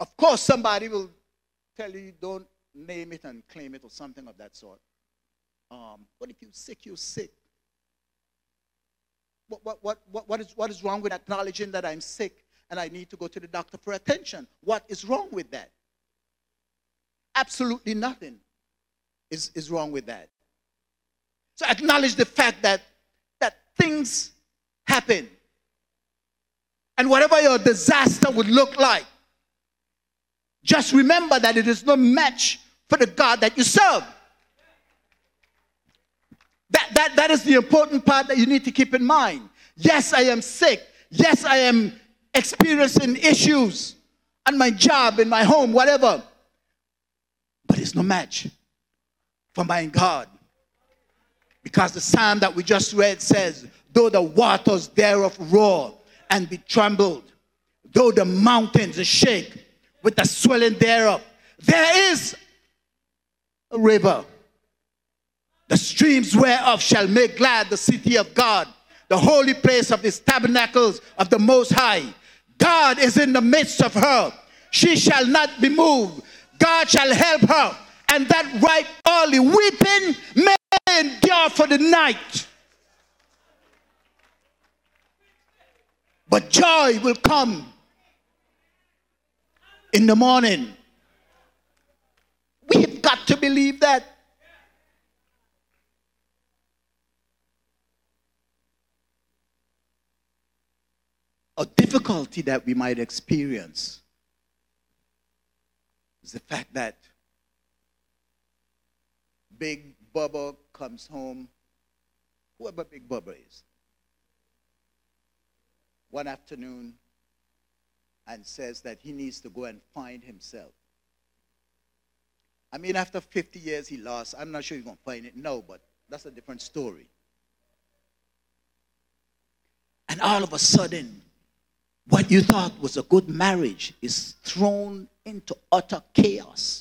Of course, somebody will tell you don't name it and claim it or something of that sort. But if you're sick, you're sick. What is wrong with acknowledging that I'm sick and I need to go to the doctor for attention? What is wrong with that? Absolutely nothing is wrong with that. So acknowledge the fact that things happen. And whatever your disaster would look like, just remember that it is no match for the God that you serve. That is the important part that you need to keep in mind. Yes, I am sick. Yes, I am experiencing issues on my job, in my home, whatever. But it's no match for my God. Because the psalm that we just read says, though the waters thereof roar and be trembled, though the mountains shake with the swelling thereof, there is a river, the streams whereof shall make glad the city of God, the holy place of his tabernacles of the Most High. God is in the midst of her. She shall not be moved. God shall help her. And that right early weeping may endure for the night, but joy will come in the morning. We've got to believe that. A difficulty that we might experience is the fact that Big Bubba comes home, whoever Big Bubba is, one afternoon and says that he needs to go and find himself. I mean, after 50 years he lost. I'm not sure he's going to find it now, but that's a different story. And all of a sudden, what you thought was a good marriage is thrown into utter chaos.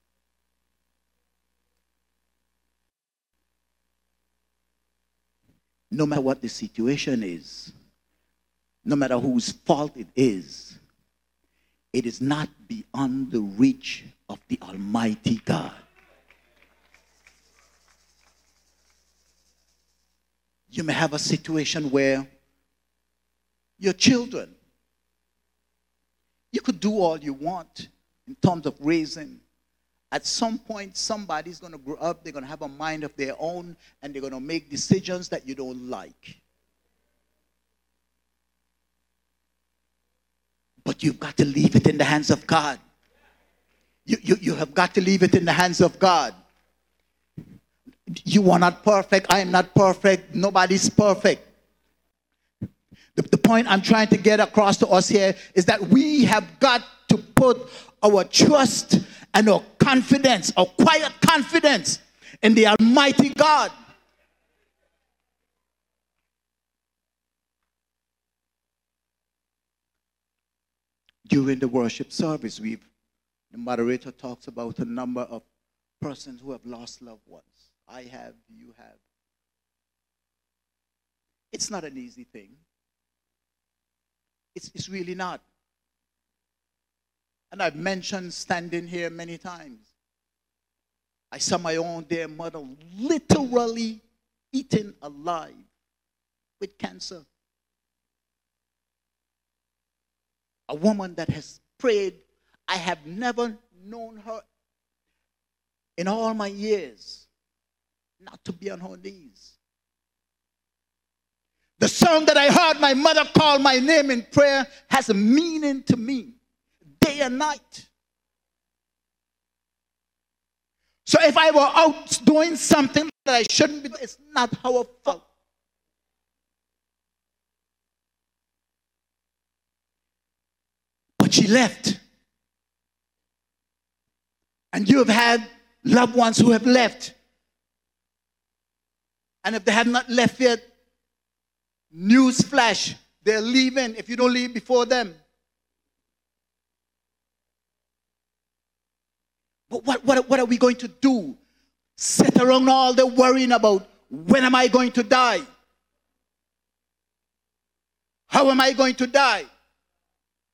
No matter what the situation is, no matter whose fault it is not beyond the reach of the Almighty God. You may have a situation where your children, you could do all you want in terms of raising. At some point, somebody's going to grow up, they're going to have a mind of their own, and they're going to make decisions that you don't like. But you've got to leave it in the hands of God. You have got to leave it in the hands of God. You are not perfect. I am not perfect. Nobody's perfect. The point I'm trying to get across to us here is that we have got to put our trust and our confidence, our quiet confidence in the Almighty God. During the worship service, the moderator talks about a number of persons who have lost loved ones. I have, you have. It's not an easy thing. It's really not. And I've mentioned standing here many times. I saw my own dear mother literally eaten alive with cancer. A woman that has prayed. I have never known her in all my years not to be on her knees. The song that I heard my mother call my name in prayer has a meaning to me, day and night. So if I were out doing something that I shouldn't be doing, it's not our fault. But she left. And you have had loved ones who have left. And if they have not left yet, news flash, they're leaving if you don't leave before them. But what are we going to do? Sit around all the worrying about when am I going to die? How am I going to die?